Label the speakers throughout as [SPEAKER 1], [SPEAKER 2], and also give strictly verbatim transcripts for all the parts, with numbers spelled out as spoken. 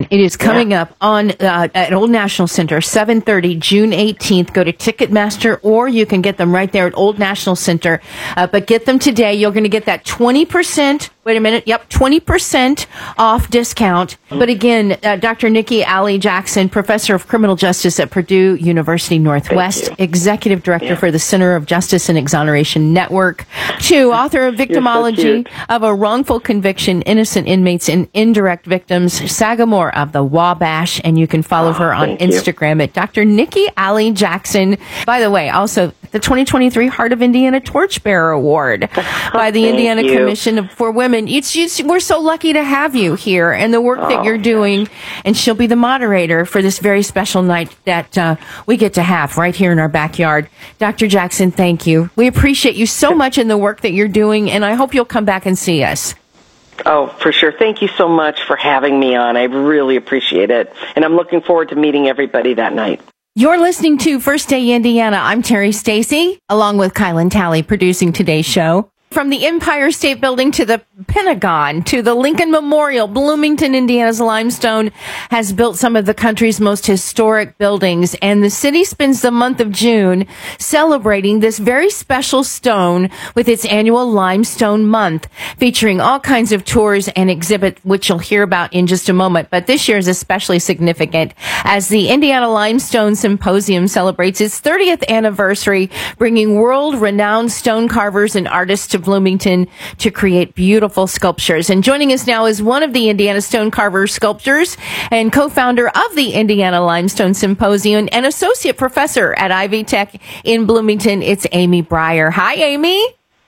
[SPEAKER 1] It is coming
[SPEAKER 2] Yeah.
[SPEAKER 1] up on uh, at Old National Center, seven thirty, June eighteenth. Go to Ticketmaster, or you can get them right there at Old National Center. Uh, but get them today. You're going to get that twenty percent. Wait a minute. Yep, twenty percent off discount. But again, uh, Doctor Nikki Alley Jackson, Professor of Criminal Justice at Purdue University Northwest, Executive Director
[SPEAKER 2] Yeah.
[SPEAKER 1] for the Center of Justice and Exoneration Network. Two, author of Victimology
[SPEAKER 2] cute.
[SPEAKER 1] of a Wrongful Conviction, Innocent Inmates and Indirect Victims, Sagamore of the Wabash, and you can follow her on
[SPEAKER 2] thank you.
[SPEAKER 1] Instagram at Doctor Nikki Alley Jackson. By the way, also the twenty twenty-three Heart of Indiana Torchbearer Award by the
[SPEAKER 2] Thank
[SPEAKER 1] Indiana
[SPEAKER 2] you.
[SPEAKER 1] Commission for Women. It's, it's, we're so lucky to have you here and the work that
[SPEAKER 2] Oh,
[SPEAKER 1] you're doing, and she'll be the moderator for this very special night that uh, we get to have right here in our backyard. Doctor Jackson, thank you. We appreciate you so much in the work that you're doing, and I hope you'll come back and see us.
[SPEAKER 2] Oh, for sure. Thank you so much for having me on. I really appreciate it. And I'm looking forward to meeting everybody that night.
[SPEAKER 1] You're listening to First Day Indiana. I'm Terry Stacy, along with Kylan Talley, producing today's show. From the Empire State Building to the Pentagon to the Lincoln Memorial, Bloomington, Indiana's limestone has built some of the country's most historic buildings, and the city spends the month of June celebrating this very special stone with its annual Limestone Month, featuring all kinds of tours and exhibits, which you'll hear about in just a moment. But this year is especially significant as the Indiana Limestone Symposium celebrates its thirtieth anniversary, bringing world-renowned stone carvers and artists to Bloomington to create beautiful sculptures. And joining us now is one of the Indiana Stone Carver sculptors and co-founder of the Indiana Limestone Symposium and associate professor at Ivy Tech in Bloomington. It's Amy Breyer. Hi, Amy.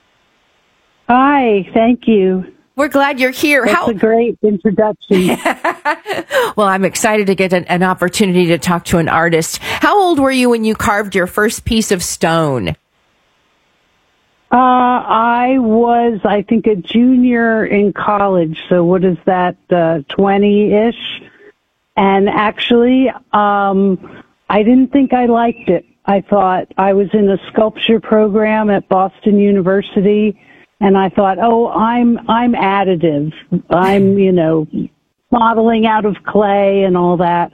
[SPEAKER 3] Hi, thank you.
[SPEAKER 1] We're glad you're here.
[SPEAKER 3] That's
[SPEAKER 1] How-
[SPEAKER 3] a great introduction.
[SPEAKER 1] well, I'm excited to get an, an opportunity to talk to an artist. How old were you when you carved your first piece of stone?
[SPEAKER 3] Uh, I was, I think, a junior in college. So what is that, uh, twenty-ish? And actually, um, I didn't think I liked it. I thought I was in a sculpture program at Boston University, and I thought, oh, I'm, I'm additive. I'm, you know, modeling out of clay and all that.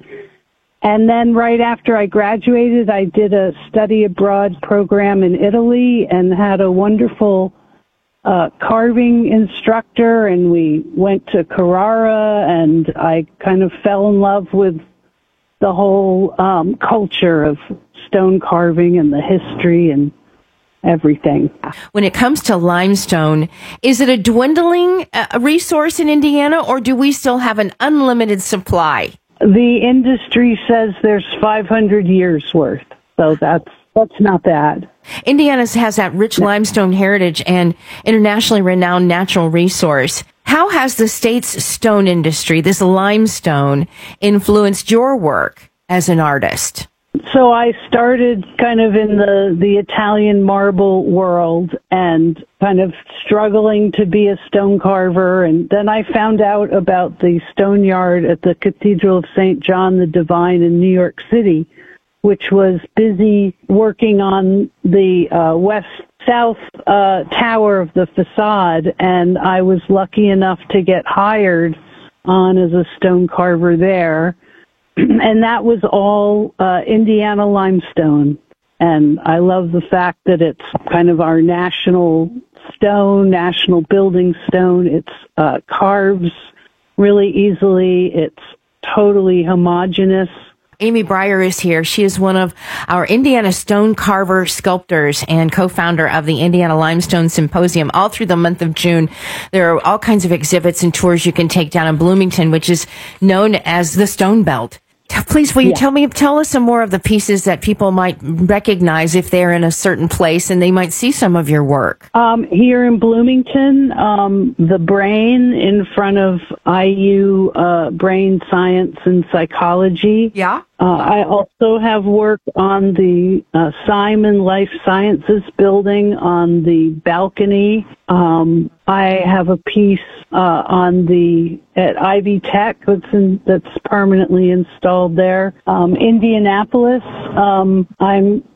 [SPEAKER 3] And then right after I graduated, I did a study abroad program in Italy and had a wonderful uh, carving instructor, and we went to Carrara, and I kind of fell in love with the whole um, culture of stone carving and the history and everything.
[SPEAKER 1] When it comes to limestone, is it a dwindling uh, resource in Indiana, or do we still have an unlimited supply?
[SPEAKER 3] The industry says there's five hundred years worth, so that's that's not bad.
[SPEAKER 1] Indiana has that rich limestone heritage and internationally renowned natural resource. How has the state's stone industry, this limestone, influenced your work as an artist?
[SPEAKER 3] So I started kind of in the, the Italian marble world and kind of struggling to be a stone carver. And then I found out about the stone yard at the Cathedral of Saint John the Divine in New York City, which was busy working on the uh, west-south uh, tower of the facade. And I was lucky enough to get hired on as a stone carver there. And that was all uh, Indiana limestone. And I love the fact that it's kind of our national stone, national building stone. It's uh, carves really easily. It's totally homogeneous.
[SPEAKER 1] Amy Breyer is here. She is one of our Indiana stone carver sculptors and co-founder of the Indiana Limestone Symposium. All through the month of June, there are all kinds of exhibits and tours you can take down in Bloomington, which is known as the Stone Belt. Please, will you
[SPEAKER 3] Yeah.
[SPEAKER 1] tell me, tell us some more of the pieces that people might recognize if they're in a certain place and they might see some of your work?
[SPEAKER 3] Um, here in Bloomington, um, the brain in front of I U uh, Brain Science and Psychology.
[SPEAKER 1] Yeah.
[SPEAKER 3] Uh, I also have work on the uh, Simon Life Sciences building on the balcony. Um, I have a piece uh, on the at Ivy Tech that's in, that's permanently installed there. Um, Indianapolis, um, I'm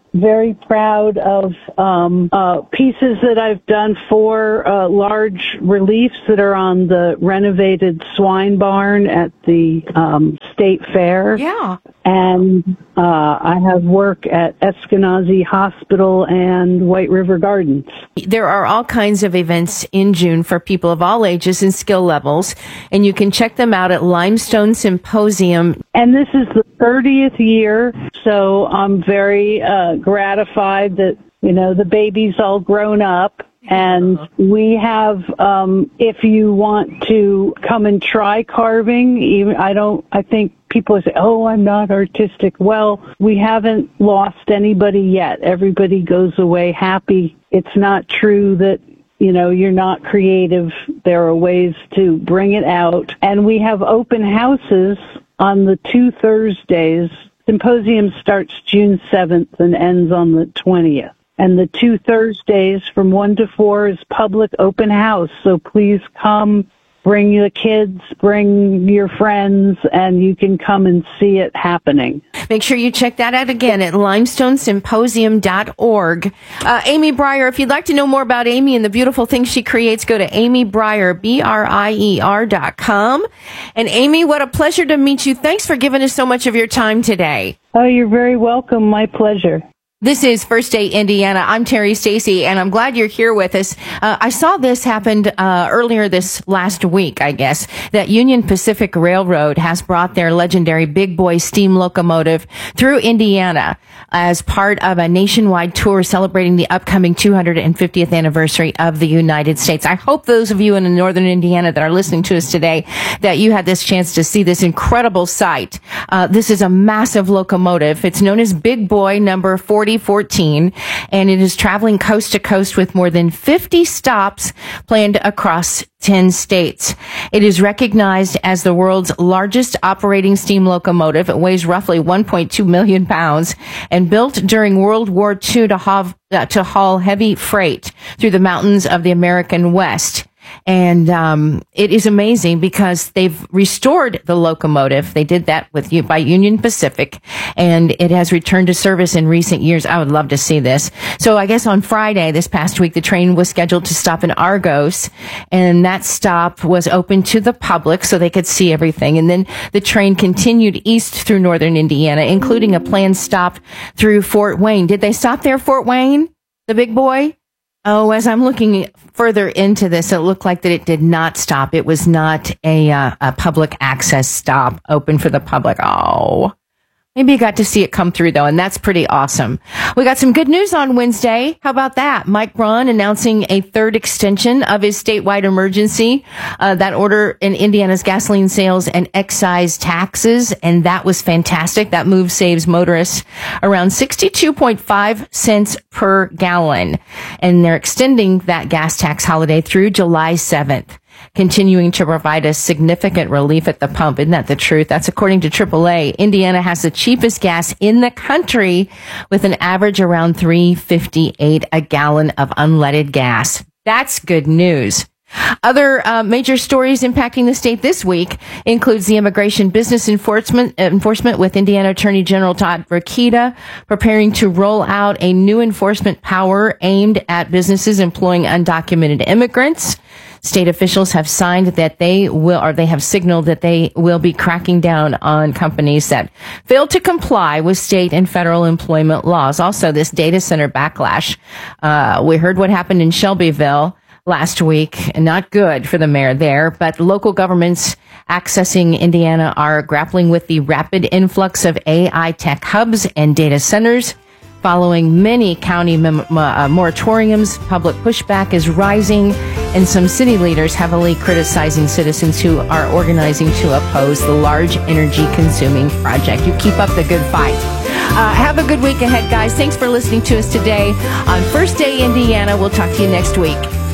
[SPEAKER 3] very proud of um, uh, pieces that I've done for uh, large reliefs that are on the renovated swine barn at the um, State Fair.
[SPEAKER 1] Yeah.
[SPEAKER 3] And uh, I have work at Eskenazi Hospital and White River Gardens.
[SPEAKER 1] There are all kinds of events in June for people of all ages and skill levels, and you can check them out at Limestone Symposium.
[SPEAKER 3] And this is the thirtieth year, so I'm very uh, gratified that, you know, the baby's all grown up. And we have, um, if you want to come and try carving, even I don't, I think people say, oh, I'm not artistic. Well, we haven't lost anybody yet. Everybody goes away happy. It's not true that, you know, you're not creative. There are ways to bring it out. And we have open houses on the two Thursdays. Symposium starts June seventh and ends on the twentieth. And the two Thursdays from one to four is public open house. So please come, bring your kids, bring your friends, and you can come and see it happening.
[SPEAKER 1] Make sure you check that out again at limestone symposium dot org. Uh, Amy Breyer, if you'd like to know more about Amy and the beautiful things she creates, go to Amy Breyer, B R I E R dot com. And Amy, what a pleasure to meet you. Thanks for giving us so much of your time today.
[SPEAKER 3] Oh, you're very welcome. My pleasure.
[SPEAKER 1] This is First Day Indiana. I'm Terry Stacy, and I'm glad you're here with us. Uh, I saw this happened uh, earlier this last week, I guess, that Union Pacific Railroad has brought their legendary Big Boy steam locomotive through Indiana as part of a nationwide tour celebrating the upcoming two hundred fiftieth anniversary of the United States. I hope those of you in northern Indiana that are listening to us today, that you had this chance to see this incredible sight. Uh, this is a massive locomotive. It's known as Big Boy number forty fourteen, and it is traveling coast to coast with more than fifty stops planned across ten states. It is recognized as the world's largest operating steam locomotive. It weighs roughly one point two million pounds and built during World War Two to haul, uh, to haul heavy freight through the mountains of the American West. And um it is amazing because they've restored the locomotive. They did that with by Union Pacific, and it has returned to service in recent years. I would love to see this. So I guess on Friday this past week, the train was scheduled to stop in Argos, and that stop was open to the public so they could see everything. And then the train continued east through northern Indiana, including a planned stop through Fort Wayne. Did they stop there, Fort Wayne, the Big Boy? Oh, as I'm looking further into this, it looked like that it did not stop. It was not a, uh, a public access stop open for the public. Oh, maybe you got to see it come through, though, and that's pretty awesome. We got some good news on Wednesday. How about that? Mike Braun announcing a third extension of his statewide emergency, uh, that order in Indiana's gasoline sales and excise taxes, and that was fantastic. That move saves motorists around sixty-two point five cents per gallon, and they're extending that gas tax holiday through July seventh. Continuing to provide us significant relief at the pump. Isn't that the truth? That's according to triple A. Indiana has the cheapest gas in the country with an average around three fifty-eight a gallon of unleaded gas. That's good news. Other uh, major stories impacting the state this week includes the immigration business enforcement enforcement with Indiana Attorney General Todd Rokita preparing to roll out a new enforcement power aimed at businesses employing undocumented immigrants. State officials have signed that they will, or they have signaled that they will be cracking down on companies that fail to comply with state and federal employment laws. Also, this data center backlash. Uh, we heard what happened in Shelbyville last week. Not good for the mayor there, but local governments accessing Indiana are grappling with the rapid influx of A I tech hubs and data centers. Following many county mem- uh, moratoriums, public pushback is rising, and some city leaders heavily criticizing citizens who are organizing to oppose the large energy-consuming project. You keep up the good fight. Uh, have a good week ahead, guys. Thanks for listening to us today on First Day Indiana. We'll talk to you next week.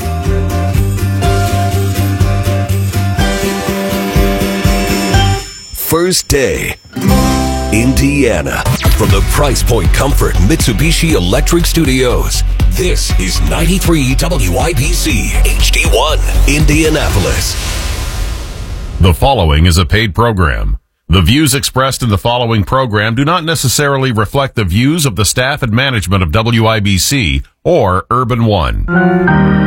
[SPEAKER 4] First Day Indiana. From the Price Point Comfort Mitsubishi Electric Studios, this is ninety-three W I B C H D one, Indianapolis.
[SPEAKER 5] The following is a paid program. The views expressed in the following program do not necessarily reflect the views of the staff and management of W I B C or Urban One.